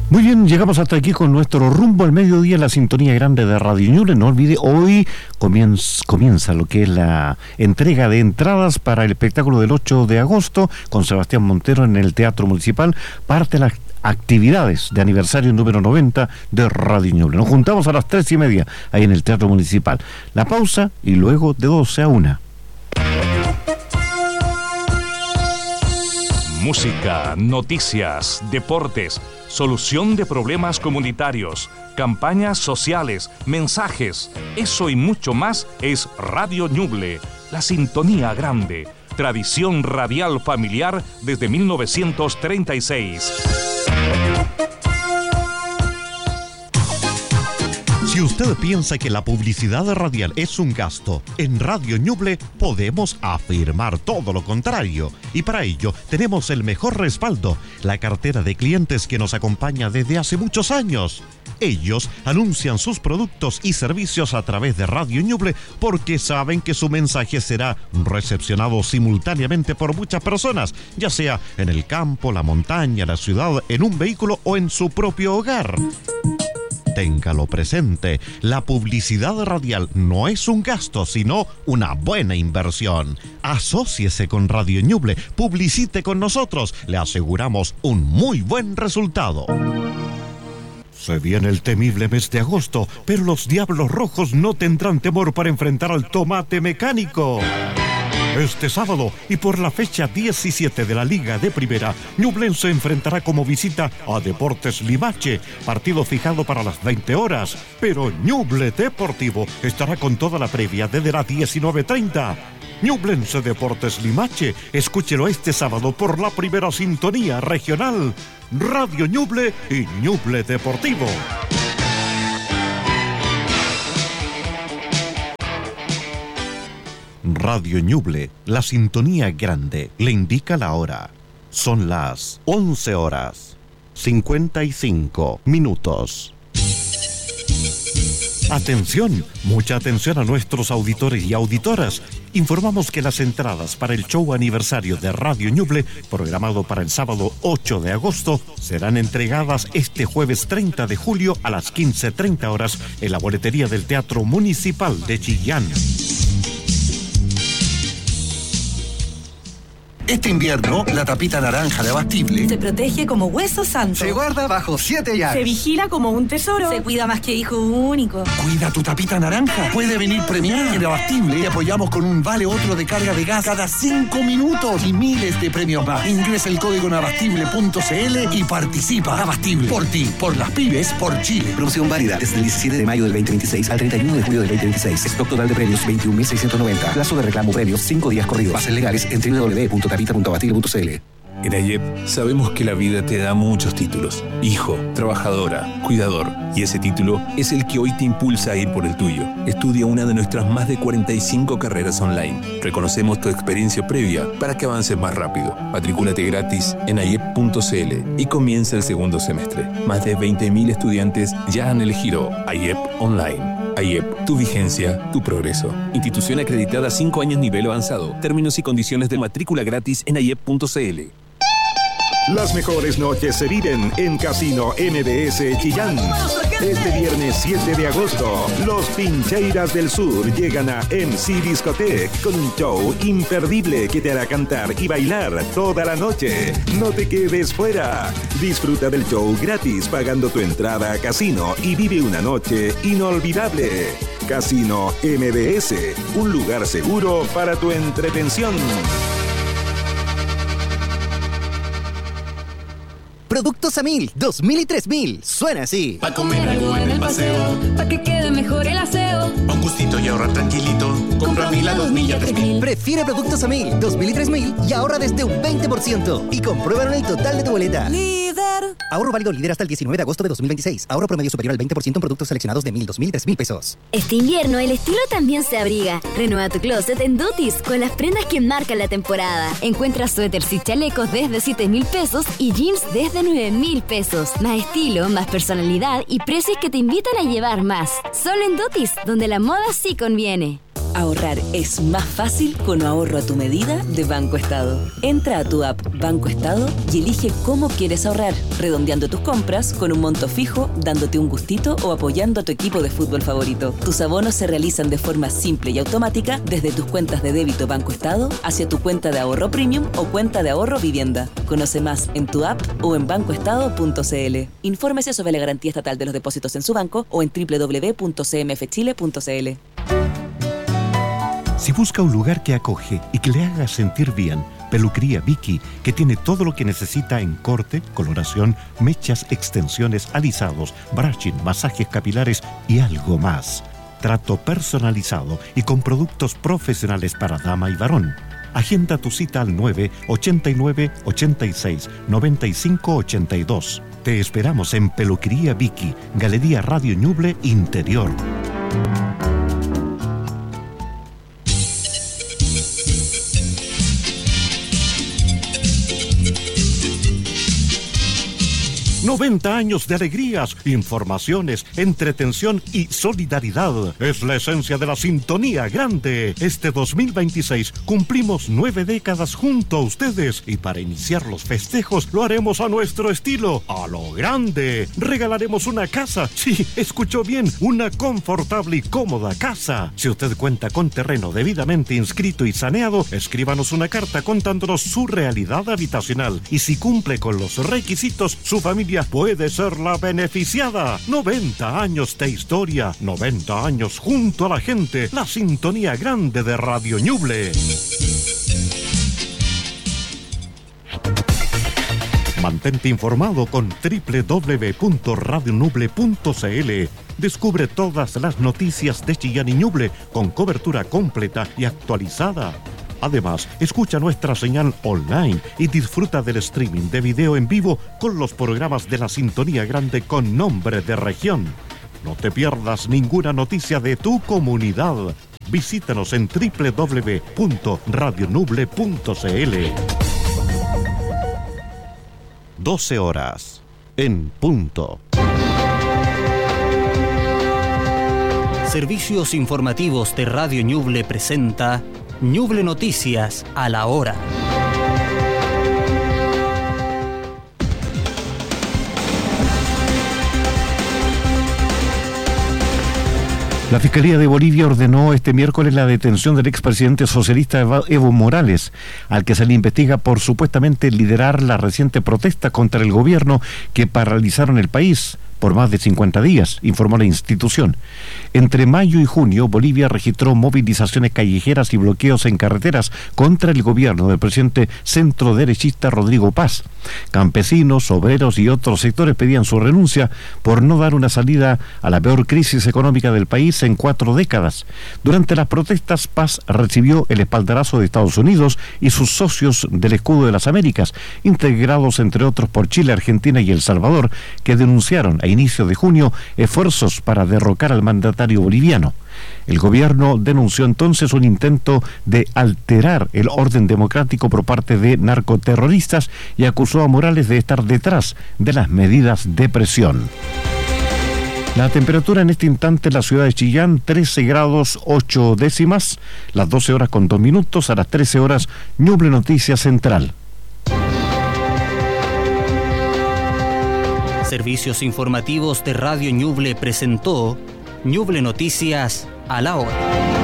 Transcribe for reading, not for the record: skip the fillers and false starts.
Muy bien, llegamos hasta aquí con nuestro rumbo al mediodía en la sintonía grande de Radio Ñuble. No olvide, hoy comienza lo que es la entrega de entradas para el espectáculo del 8 de agosto con Sebastián Montero en el Teatro Municipal, parte de las actividades de aniversario número 90 de Radio Ñuble. Nos juntamos a las 3:30 ahí en el Teatro Municipal. La pausa y luego de 12 a 1. Música, noticias, deportes, solución de problemas comunitarios, campañas sociales, mensajes. Eso y mucho más es Radio Ñuble, la sintonía grande. Tradición radial familiar desde 1936. Si usted piensa que la publicidad radial es un gasto, en Radio Ñuble podemos afirmar todo lo contrario. Y para ello tenemos el mejor respaldo, la cartera de clientes que nos acompaña desde hace muchos años. Ellos anuncian sus productos y servicios a través de Radio Ñuble porque saben que su mensaje será recepcionado simultáneamente por muchas personas, ya sea en el campo, la montaña, la ciudad, en un vehículo o en su propio hogar. Téngalo presente, la publicidad radial no es un gasto, sino una buena inversión. Asóciese con Radio Ñuble, publicite con nosotros, le aseguramos un muy buen resultado. Se viene el temible mes de agosto, pero los Diablos Rojos no tendrán temor para enfrentar al Tomate Mecánico. Este sábado y por la fecha 17 de la Liga de Primera, Ñublense se enfrentará como visita a Deportes Limache, partido fijado para las 20 horas. Pero Ñuble Deportivo estará con toda la previa desde las 19:30. Ñublense Deportes Limache, escúchelo este sábado por la primera sintonía regional, Radio Ñuble y Ñuble Deportivo. Radio Ñuble, la sintonía grande, le indica la hora. Son las 11:55. Atención, mucha atención a nuestros auditores y auditoras. Informamos que las entradas para el show aniversario de Radio Ñuble, programado para el sábado 8 de agosto, serán entregadas este jueves 30 de julio a las 15:30 horas en la boletería del Teatro Municipal de Chillán. Este invierno, la tapita naranja de Abastible se protege como hueso santo. Se guarda bajo 7 llaves. Se vigila como un tesoro. Se cuida más que hijo único. Cuida tu tapita naranja. Puede venir premiada. En Abastible te apoyamos con un vale otro de carga de gas cada 5 minutos y miles de premios más. Ingresa el código en abastible.cl y participa. Abastible. Por ti, por las pymes, por Chile. Promoción válida desde el 17 de mayo del 2026 al 31 de julio del 2026. Stock total de premios 21.690. Plazo de reclamo premios 5 días corridos. Bases legales en www.tapita.abastible.cl. En AYEP sabemos que la vida te da muchos títulos: hijo, trabajadora, cuidador, y ese título es el que hoy te impulsa a ir por el tuyo. Estudia una de nuestras más de 45 carreras online. Reconocemos tu experiencia previa para que avances más rápido. Matricúlate gratis en ayep.cl y comienza el segundo semestre. Más de 20.000 estudiantes ya han elegido AYEP Online. AYEP, tu vigencia, tu progreso. Institución acreditada 5 años nivel avanzado. Términos y condiciones de matrícula gratis en ayep.cl. Las mejores noches se viven en Casino MBS Chillán. Este viernes 7 de agosto, los Pincheiras del Sur llegan a MC Discotheque con un show imperdible que te hará cantar y bailar toda la noche. No te quedes fuera. Disfruta del show gratis pagando tu entrada a Casino y vive una noche inolvidable. Casino MBS, un lugar seguro para tu entretención. Productos Amil, 2000 y 3000. Suena así. Pa' comer algo en el paseo, pa' que quede mejor el aseo. Pa' un gustito y ahorrar tranquilito. Compra Amil a 2000 y a 3000. Prefiere Productos Amil, 2000 y 3000 y ahorra desde un 20%. Y compruébalo en el total de tu boleta. Líder. Ahorro válido líder hasta el 19 de agosto de 2026. Ahorro promedio superior al 20% en productos seleccionados de 1.000, 2.000 y 3.000 pesos. Este invierno el estilo también se abriga. Renueva tu closet en Dutis con las prendas que marcan la temporada. Encuentra suéteres y chalecos desde 7.000 pesos y jeans desde 9.000 pesos. Más estilo, más personalidad y precios que te invitan a llevar más. Solo en Dutis, donde la moda sí conviene. Ahorrar es más fácil con ahorro a tu medida de Banco Estado. Entra a tu app Banco Estado y elige cómo quieres ahorrar, redondeando tus compras con un monto fijo, dándote un gustito o apoyando a tu equipo de fútbol favorito. Tus abonos se realizan de forma simple y automática desde tus cuentas de débito Banco Estado hacia tu cuenta de ahorro premium o cuenta de ahorro vivienda. Conoce más en tu app o en bancoestado.cl. Infórmese sobre la garantía estatal de los depósitos en su banco o en www.cmfchile.cl. Si busca un lugar que acoge y que le haga sentir bien, Peluquería Vicky, que tiene todo lo que necesita en corte, coloración, mechas, extensiones, alisados, brushing, masajes capilares y algo más. Trato personalizado y con productos profesionales para dama y varón. Agenda tu cita al 989-86-9582. Te esperamos en Peluquería Vicky, Galería Radio Ñuble Interior. ¡90 años de alegrías, informaciones, entretención y solidaridad! Es la esencia de la Sintonía Grande. Este 2026 cumplimos 9 décadas junto a ustedes y para iniciar los festejos lo haremos a nuestro estilo, a lo grande. Regalaremos una casa, sí, escuchó bien, una confortable y cómoda casa. Si usted cuenta con terreno debidamente inscrito y saneado, escríbanos una carta contándonos su realidad habitacional y si cumple con los requisitos, su familia puede ser la beneficiada. 90 años de historia, 90 años junto a la gente, la Sintonía Grande de Radio Ñuble. Mantente informado con www.radioñuble.cl. Descubre todas las noticias de Chillán y Ñuble con cobertura completa y actualizada. Además, escucha nuestra señal online y disfruta del streaming de video en vivo con los programas de la Sintonía Grande con nombre de región. No te pierdas ninguna noticia de tu comunidad. Visítanos en www.radioñuble.cl. 12 horas en punto. Servicios informativos de Radio Ñuble presenta Ñuble Noticias a la hora. La Fiscalía de Bolivia ordenó este miércoles la detención del expresidente socialista Evo Morales, al que se le investiga por supuestamente liderar la reciente protesta contra el gobierno que paralizaron el país por más de 50 días, informó la institución. Entre mayo y junio, Bolivia registró movilizaciones callejeras y bloqueos en carreteras contra el gobierno del presidente centroderechista Rodrigo Paz. Campesinos, obreros y otros sectores pedían su renuncia por no dar una salida a la peor crisis económica del país en 4 décadas. Durante las protestas, Paz recibió el espaldarazo de Estados Unidos y sus socios del Escudo de las Américas, integrados entre otros por Chile, Argentina y El Salvador, que denunciaron a inicio de junio esfuerzos para derrocar al mandatario boliviano. El gobierno denunció entonces un intento de alterar el orden democrático por parte de narcoterroristas y acusó a Morales de estar detrás de las medidas de presión. La temperatura en este instante en la ciudad de Chillán, 13 grados 8 décimas, las 12 horas con 2 minutos, a las 13 horas, Ñuble Noticias Central. Servicios informativos de Radio Ñuble presentó Ñuble Noticias a la hora.